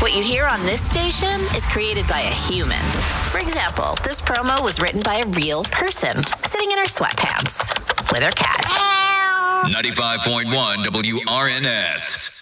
What you hear on this station is created by a human. For example, this promo was written by a real person sitting in her sweatpants with her cat. 95.1 WRNS.